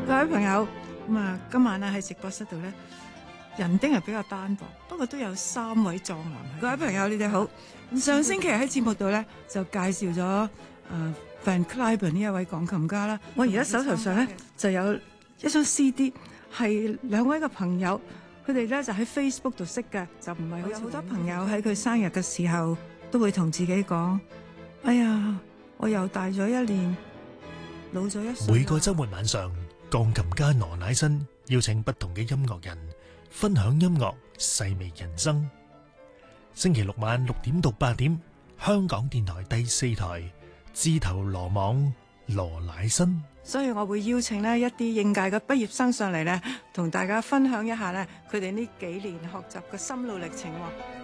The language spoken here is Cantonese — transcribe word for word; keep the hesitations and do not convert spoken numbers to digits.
各位朋友，咁啊，今晚咧喺直播室度咧，人丁係比較單薄，不過都有三位壯男。各位朋友，你哋好。上星期喺節目度咧就介紹咗誒 Van Cliburn 呢一位鋼琴家啦。我而家手頭上咧就有一張 C D， 係兩位嘅朋友，佢哋咧就喺 Facebook 度識嘅，就唔係好似好多朋友喺佢生日嘅時候都會同自己講：哎呀，我又大咗一年，老咗一歲。 每個週末晚上，鋼琴家羅乃新邀請不同嘅音樂人分享音樂，細味人生。星期六晚六點到八點，香港電台第四台，自投羅網羅乃新。 所以我會邀請呢一啲應屆嘅畢業生上嚟呢，同大家分享一下呢佢哋呢幾年學習嘅心路歷程。